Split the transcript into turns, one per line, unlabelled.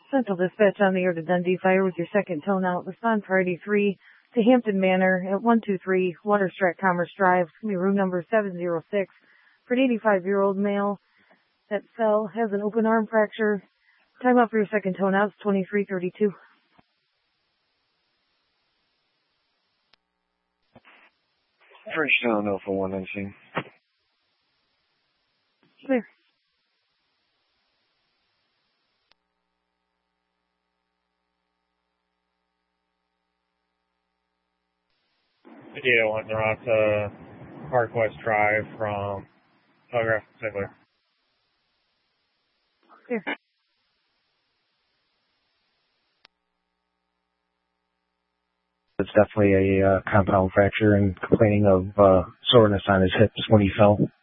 Central Dispatch on the air to Dundee Fire with your second tone out. Respond Friday 3 to Hampton Manor at 123 Waterstrat Commerce Drive. Room number 706 for an 85-year-old male that fell, has an open arm fracture. Time out for your second tone out is 23:32.
First tone out for 119.
Clear.
Yeah, I went around to Park West Drive from Telegraph and Sigler.
Clear.
It's definitely a compound fracture and complaining of soreness on his hips when he fell.